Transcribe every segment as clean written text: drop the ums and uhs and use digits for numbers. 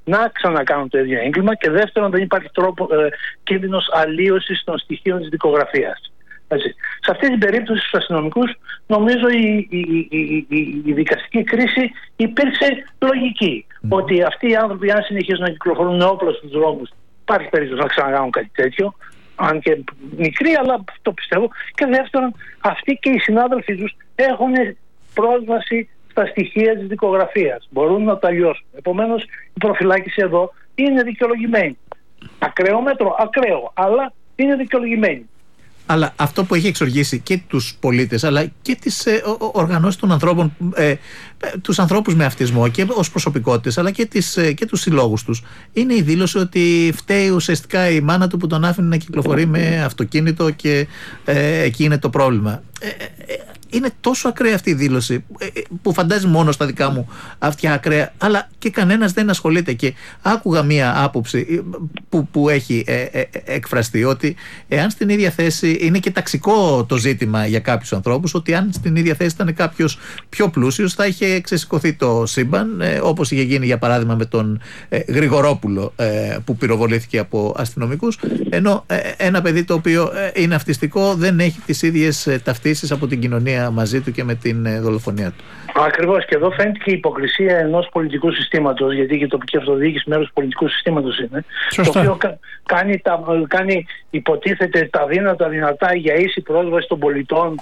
να ξανακάνουν το ίδιο έγκλημα, και δεύτερον, δεν υπάρχει κίνδυνος αλλίωσης των στοιχείων της δικογραφίας. Έτσι. Σε αυτή την περίπτωση στους αστυνομικούς, νομίζω η δικαστική κρίση υπήρξε λογική. Ότι αυτοί οι άνθρωποι, αν συνεχίζουν να κυκλοφορούν όπλα στους δρόμους, υπάρχει περίπτωση να ξανακάνουν κάτι τέτοιο, αν και μικρή, αλλά το πιστεύω. Και δεύτερον, αυτοί και οι συνάδελφοί τους έχουν πρόσβαση στα στοιχεία της δικογραφίας. Μπορούν να τα λιώσουν. Επομένως, η προφυλάκηση εδώ είναι δικαιολογημένη. Ακραίο μέτρο, ακραίο, αλλά είναι δικαιολογημένη. Αλλά αυτό που έχει εξοργήσει και τους πολίτες, αλλά και τις οργανώσεις των ανθρώπων, τους ανθρώπους με αυτισμό και ως προσωπικότητες, αλλά και τους συλλόγους τους, είναι η δήλωση ότι φταίει ουσιαστικά η μάνα του που τον άφηνε να κυκλοφορεί με αυτοκίνητο και εκεί είναι το πρόβλημα. Είναι τόσο ακραία αυτή η δήλωση που φαντάζει μόνο στα δικά μου αυτιά ακραία, αλλά και κανένας δεν ασχολείται. Και άκουγα μία άποψη που έχει εκφραστεί, ότι εάν στην ίδια θέση, είναι και ταξικό το ζήτημα για κάποιους ανθρώπους, ότι αν στην ίδια θέση ήταν κάποιος πιο πλούσιος θα είχε ξεσηκωθεί το σύμπαν, όπως είχε γίνει για παράδειγμα με τον Γρηγορόπουλο που πυροβολήθηκε από αστυνομικούς, ενώ ένα παιδί το οποίο είναι αυτιστικό δεν έχει τις ίδιες ταυτίσεις από την κοινωνία μαζί του και με την δολοφονία του. Ακριβώς, και εδώ φαίνεται και η υποκρισία ενός πολιτικού συστήματος, γιατί και η τοπική αυτοδιοίκηση μέρος του πολιτικού συστήματος είναι. Σωστά. Το οποίο κάνει υποτίθεται τα δυνατά για ίση πρόσβαση των πολιτών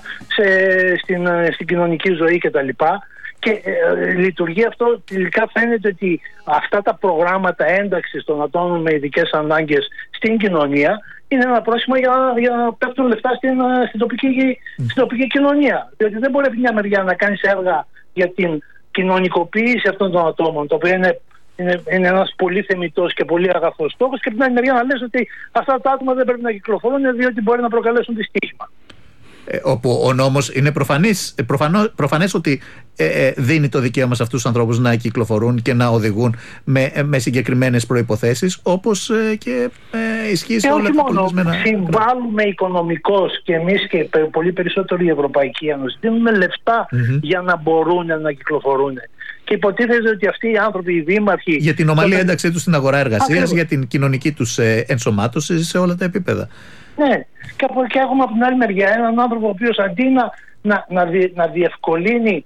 στην κοινωνική ζωή κτλ. Και λειτουργεί αυτό, τελικά φαίνεται ότι αυτά τα προγράμματα ένταξης των ατόμων με ειδικές ανάγκες στην κοινωνία είναι ένα πρόσημο για να πέφτουν λεφτά στην τοπική κοινωνία. Διότι δεν μπορεί από μια μεριά να κάνεις έργα για την κοινωνικοποίηση αυτών των ατόμων, το οποίο είναι ένας πολύ θεμιτός και πολύ αγαθός στόχος, και από την άλλη μεριά να λες ότι αυτά τα άτομα δεν πρέπει να κυκλοφορούν διότι μπορεί να προκαλέσουν δυστύχημα. Όπου ο νόμος είναι προφανές ότι δίνει το δικαίωμα σε αυτούς τους ανθρώπους να κυκλοφορούν και να οδηγούν με συγκεκριμένες προϋποθέσεις, όπως και ισχύει σε όλα τα πολιτισμένα. Συμβάλλουμε οικονομικώς και εμείς και πολύ περισσότερο η Ευρωπαϊκή Ένωση. Δίνουμε λεφτά για να μπορούν να κυκλοφορούν. Και υποτίθεται ότι αυτοί οι άνθρωποι, οι δήμαρχοι, για την ομαλή ένταξή τους στην αγορά εργασίας, για την κοινωνική τους ενσωμάτωση σε όλα τα επίπεδα. Ναι, και έχουμε από την άλλη μεριά έναν άνθρωπο ο οποίος αντί να διευκολύνει,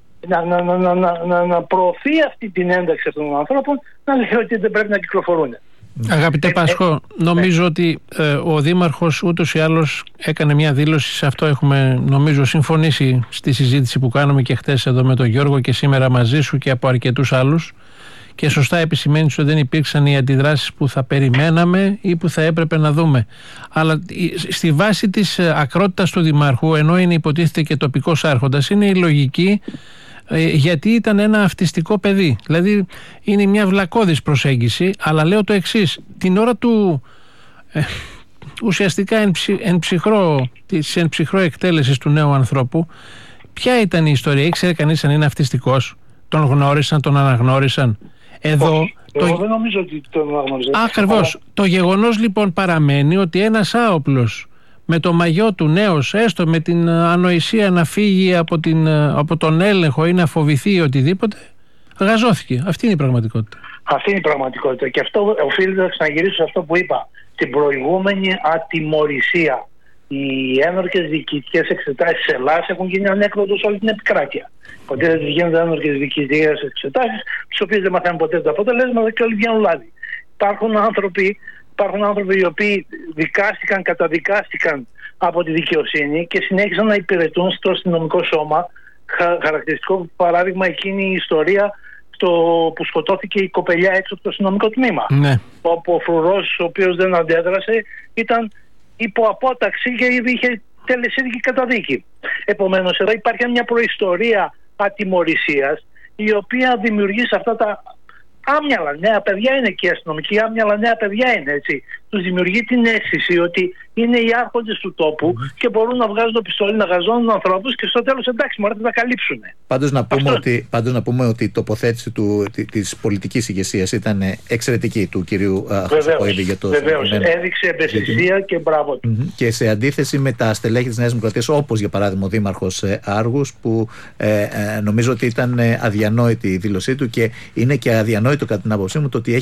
να προωθεί αυτή την ένταξη αυτών των ανθρώπων, να λέει ότι δεν πρέπει να κυκλοφορούν. Αγαπητέ Πάσχο, νομίζω ότι ο Δήμαρχος ούτως ή άλλως έκανε μια δήλωση. Σε αυτό έχουμε νομίζω συμφωνήσει στη συζήτηση που κάναμε και χτες εδώ με τον Γιώργο και σήμερα μαζί σου και από αρκετούς άλλους. Και σωστά επισημαίνεις ότι δεν υπήρξαν οι αντιδράσεις που θα περιμέναμε ή που θα έπρεπε να δούμε. Αλλά στη βάση της ακρότητας του Δημάρχου, ενώ είναι υποτίθεται και τοπικός άρχοντας, είναι η λογική, γιατί ήταν ένα αυτιστικό παιδί. Δηλαδή είναι μια βλακώδης προσέγγιση, αλλά λέω το εξής. Την ώρα του ουσιαστικά εν ψυχρό εκτέλεσης του νέου ανθρώπου, ποια ήταν η ιστορία? Ήξερε κανείς αν είναι αυτιστικός? Τον γνώρισαν, τον αναγνώρισαν? Εδώ εγώ δεν νομίζω ότι τον αναγνώρισαν. Ακριβώς. Το γεγονός λοιπόν παραμένει ότι ένας άοπλος με το μαγιό του νέος, έστω με την ανοησία να φύγει από τον έλεγχο ή να φοβηθεί οτιδήποτε, γαζώθηκε. Αυτή είναι η πραγματικότητα. Αυτή είναι η πραγματικότητα. Και αυτό οφείλει να ξαναγυρίσω σε αυτό που είπα. Την προηγούμενη ατιμωρησία. Οι ένορκες διοικητικές εξετάσεις της Ελλάδας έχουν γίνει ανέκδοτο σε όλη την επικράτεια. Ότι δεν γίνονται ένορκες διοικητικές εξετάσεις, τις οποίες δεν μαθαίνουν ποτέ τα αποτελέσματα και όλοι βγαίνουν λάδι. Υπάρχουν άνθρωποι οι οποίοι καταδικάστηκαν από τη δικαιοσύνη και συνέχισαν να υπηρετούν στο αστυνομικό σώμα. Χαρακτηριστικό παράδειγμα εκείνη η ιστορία που σκοτώθηκε η κοπελιά έξω από το αστυνομικό τμήμα. Ναι. Όπου ο φρουρός, ο οποίος δεν αντέδρασε, ήταν υπό απόταξη και είχε τελεσίδικη καταδίκη. Επομένως, εδώ υπάρχει μια προϊστορία ατιμωρησίας, η οποία δημιουργεί σε αυτά τα άμυαλα νέα παιδιά, είναι και αστυνομικοί άμυαλα νέα παιδιά είναι, έτσι. Τους δημιουργεί την αίσθηση ότι είναι οι άρχοντες του τόπου και μπορούν να βγάζουν το πιστόλι, να γαζώνουν ανθρώπους και στο τέλος εντάξει, μωρέ, θα τα καλύψουν. Πάντως να πούμε ότι η τοποθέτηση της πολιτικής ηγεσίας ήταν εξαιρετική του κυρίου Χρυσοκοίδη για το. Βεβαίως, έδειξε ευαισθησία και μπράβο του. Και σε αντίθεση με τα στελέχη της Νέας Δημοκρατίας, όπως για παράδειγμα ο Δήμαρχος Άργους, που νομίζω ότι ήταν αδιανόητη η δήλωσή του, και είναι και αδιανόητο κατά την άποψή μου το ότι